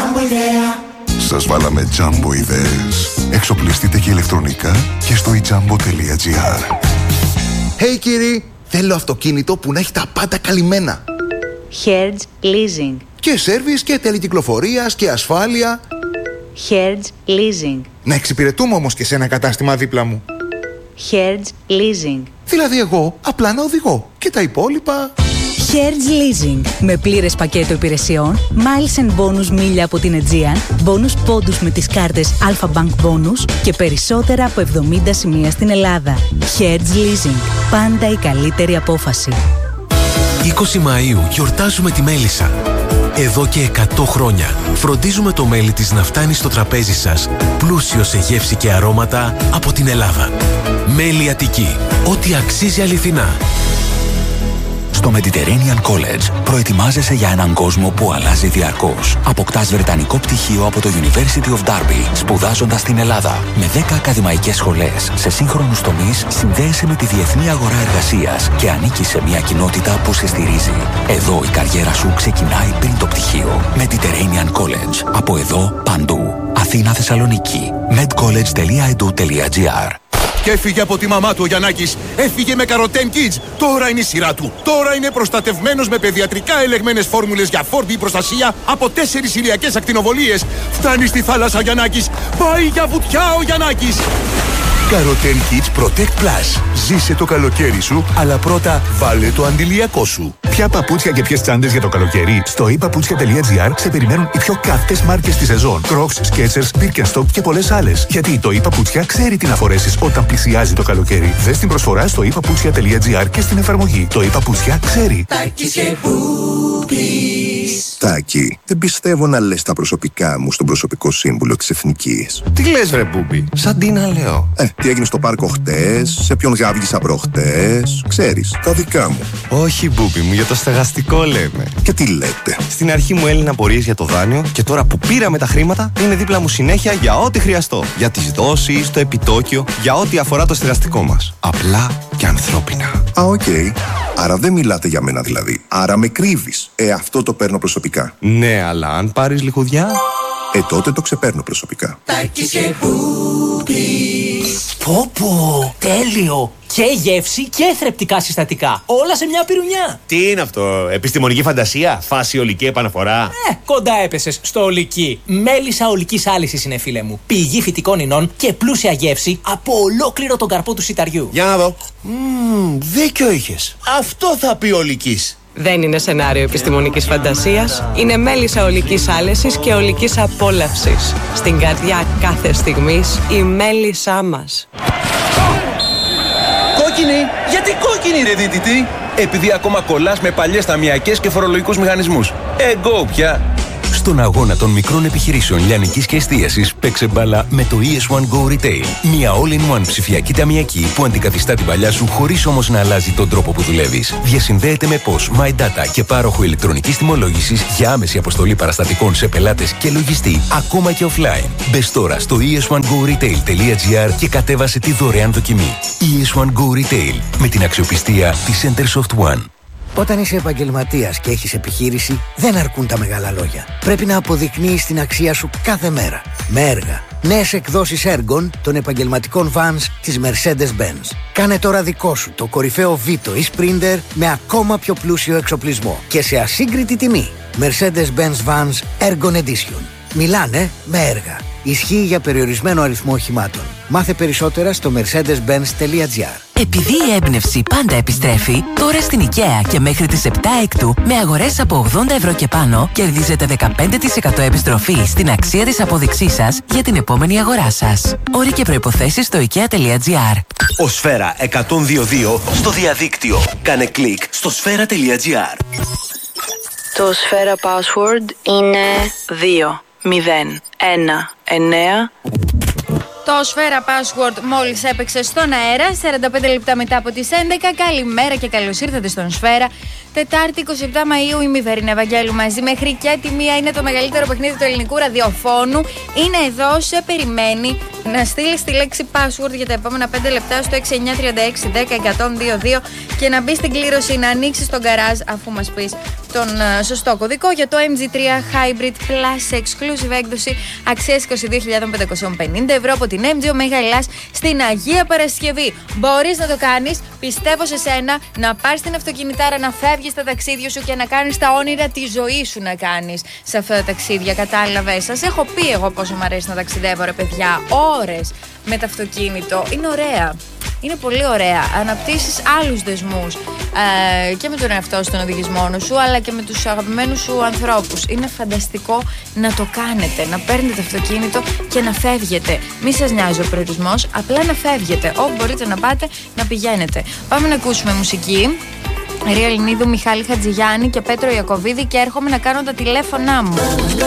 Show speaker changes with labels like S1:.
S1: Jumbo ιδέα.
S2: Σας βάλαμε Jumbo ιδέες. Εξοπλιστείτε και ηλεκτρονικά και στο ijumbo.gr.
S3: Hey κύριοι, θέλω αυτοκίνητο που να έχει τα πάντα καλυμμένα.
S4: Hertz Leasing.
S3: Και σέρβις και τελεκυκλοφορίας και ασφάλεια.
S4: Hertz Leasing.
S3: Να εξυπηρετούμε όμως και σε ένα κατάστημα δίπλα μου.
S4: Hertz Leasing.
S3: Δηλαδή εγώ απλά να οδηγώ και τα υπόλοιπα...
S5: Hertz Leasing. Με πλήρες πακέτο υπηρεσιών, miles and bonus μίλια από την Aegean, bonus πόντους με τις κάρτες Alpha Bank Bonus και περισσότερα από 70 σημεία στην Ελλάδα. Hertz Leasing. Πάντα η καλύτερη απόφαση.
S6: 20 Μαΐου γιορτάζουμε τη μέλισσα. Εδώ και 100 χρόνια φροντίζουμε το μέλι της να φτάνει στο τραπέζι σας πλούσιο σε γεύση και αρώματα από την Ελλάδα. Μέλι Αττική. Ό,τι αξίζει αληθινά.
S7: Στο Mediterranean College προετοιμάζεσαι για έναν κόσμο που αλλάζει διαρκώς. Αποκτάς βρετανικό πτυχίο από το University of Derby, σπουδάζοντας στην Ελλάδα. Με 10 ακαδημαϊκές σχολές σε σύγχρονους τομείς, συνδέεσαι με τη διεθνή αγορά εργασίας και ανήκεις σε μια κοινότητα που σε στηρίζει. Εδώ η καριέρα σου ξεκινάει πριν το πτυχίο. Mediterranean College. Από εδώ παντού. Αθήνα, Θεσσαλονίκη. medcollege.edu.gr.
S8: Και έφυγε από τη μαμά του ο Γιαννάκης. Έφυγε με Carotene Kids. Τώρα είναι η σειρά του. Τώρα είναι προστατευμένος με παιδιατρικά ελεγμένες φόρμουλες για φόρτη προστασία από 4 ηλιακές ακτινοβολίες. Φτάνει στη θάλασσα ο Γιαννάκης. Πάει για βουτιά ο Γιαννάκης. Carotene Kids Protect Plus. Ζήσε το καλοκαίρι σου, αλλά πρώτα βάλε το αντιλιακό σου. Ποια παπούτσια και ποιες τσάντες για το καλοκαίρι? Στο ePaputsια.gr σε περιμένουν οι πιο καυτές μάρκες τη σεζόν. Crocs, Skechers, Birkenstock και πολλές άλλες. Γιατί το ePaputsια ξέρει τι να φορέσεις όταν πλησιάζει το καλοκαίρι. Δες την προσφορά στο ePaputsια.gr και στην εφαρμογή. Το ePaputsια ξέρει.
S9: Τάκη, δεν πιστεύω να λες τα προσωπικά μου στον προσωπικό σύμβουλο της Εθνικής.
S10: Τι λες βρε Μπούμπη, σαν τι να λέω.
S9: Τι έγινε στο πάρκο χτες, σε ποιον γάβγισα προχτές, ξέρεις, τα δικά μου.
S10: Όχι Μπούμπη μου, για το στεγαστικό λέμε.
S9: Και τι λέτε?
S10: Στην αρχή μου έλυναν απορίες για το δάνειο και τώρα που πήραμε τα χρήματα είναι δίπλα μου συνέχεια για ό,τι χρειαστώ. Για τις δόσεις, το επιτόκιο, για ό,τι αφορά το στεγαστικό μας. Απλά και ανθρώπινα.
S9: Οκ. Άρα δεν μιλάτε για μένα δηλαδή. Άρα με κρύβεις. Αυτό το παίρνω προσωπικά.
S10: Ναι, αλλά αν πάρεις λιχουδιά...
S9: τότε το ξεπαίρνω προσωπικά.
S11: Πω, τέλειο! Και γεύση και θρεπτικά συστατικά. Όλα σε μια πυρουνιά.
S12: Τι είναι αυτό, επιστημονική φαντασία, φάση ολική επαναφορά?
S11: Κοντά έπεσες στο ολική. Μέλισσα ολικής άλυσης είναι, φίλε μου. Πηγή φυτικών ινών και πλούσια γεύση από ολόκληρο τον καρπό του σιταριού.
S12: Για να δω. Δίκιο είχες. Αυτό θα πει ολικής.
S13: Δεν είναι σενάριο επιστημονικής φαντασίας. Είναι μέλισσα ολικής άλεσης και ολικής απόλαυσης. Στην καρδιά κάθε στιγμής η μέλισσά μας.
S14: Κόκκινη! Γιατί κόκκινη ρε δίτητη? Επειδή ακόμα κολλάς με παλιές ταμιακές και φορολογικούς μηχανισμούς. Εγώ πια!
S6: Στον αγώνα των μικρών επιχειρήσεων λιανικής και εστίασης παίξε μπάλα με το ES1 Go Retail. Μια all-in-one ψηφιακή ταμιακή που αντικαθιστά την παλιά σου χωρίς όμως να αλλάζει τον τρόπο που δουλεύεις. Διασυνδέεται με POS, My Data και πάροχο ηλεκτρονικής τιμολόγησης για άμεση αποστολή παραστατικών σε πελάτες και λογιστή, ακόμα και offline. Μπες τώρα στο es1goretail.gr και κατέβασε τη δωρεάν δοκιμή. ES1 Go Retail με την αξιοπιστία της Centersoft One.
S15: Όταν είσαι επαγγελματίας και έχεις επιχείρηση, δεν αρκούν τα μεγάλα λόγια. Πρέπει να αποδεικνύεις την αξία σου κάθε μέρα. Με έργα. Νέες εκδόσεις έργων των επαγγελματικών vans της Mercedes-Benz. Κάνε τώρα δικό σου το κορυφαίο Vito ή Sprinter με ακόμα πιο πλούσιο εξοπλισμό και σε ασύγκριτη τιμή. Mercedes-Benz Vans Ergon Edition. Μιλάνε με έργα. Ισχύει για περιορισμένο αριθμό οχημάτων. Μάθε περισσότερα στο mercedes-benz.gr.
S16: Επειδή η έμπνευση πάντα επιστρέφει, τώρα στην IKEA και μέχρι τις 7 Έκτου, με αγορές από 80 ευρώ και πάνω, κερδίζετε 15% επιστροφή στην αξία της απόδειξής σας για την επόμενη αγορά σας. Όροι και προϋποθέσεις στο ikea.gr.
S17: Ο Σφαίρα 102.2 στο διαδίκτυο. Κάνε κλικ στο σφαίρα.gr.
S18: Το Σφαίρα password είναι 2-0-1-9.
S19: Το Σφαίρα password μόλις έπαιξε στον αέρα, 45 λεπτά μετά από τις 11. Καλημέρα και καλώς ήρθατε στον Σφαίρα. Τετάρτη 27 Μαΐου, η Μηβέρινα Ευαγγέλου μαζί μέχρι και τη μία. Είναι το μεγαλύτερο παιχνίδι του ελληνικού ραδιοφώνου. Είναι εδώ, σε περιμένει να στείλεις τη λέξη password για τα επόμενα 5 λεπτά στο 6936-10-102 και να μπει στην κλήρωση να ανοίξεις τον γκαράζ αφού μας πεις τον σωστό κωδικό για το MG3 Hybrid Plus Exclusive έκδοση αξίας 22.550 ευρώ από την MG Omega Ελλάς στην Αγία Παρασκευή. Μπορείς να το κάνεις, πιστεύω σε σένα, να πάρεις την αυτοκινητάρα, να φεύγεις στα ταξίδια σου και να κάνεις τα όνειρα της ζωής σου να κάνεις σε αυτά τα ταξίδια. Κατάλαβες? Σας έχω πει εγώ πόσο μου αρέσει να ταξιδεύω, ρε παιδιά. Ώρες με το αυτοκίνητο. Είναι ωραία. Είναι πολύ ωραία. Αναπτύσσεις άλλους δεσμούς και με τον εαυτό σου, τον οδηγισμό σου, αλλά και με τους αγαπημένους σου ανθρώπους. Είναι φανταστικό να το κάνετε, να παίρνετε το αυτοκίνητο και να φεύγετε. Μη σας νοιάζει ο προορισμός, απλά να φεύγετε. Όπου μπορείτε να πάτε, να πηγαίνετε. Πάμε να ακούσουμε μουσική. Ρία Ελληνίδου, Μιχάλη Χατζηγιάννη και Πέτρο Ιακωβίδη και έρχομαι να κάνω τα τηλέφωνά μου.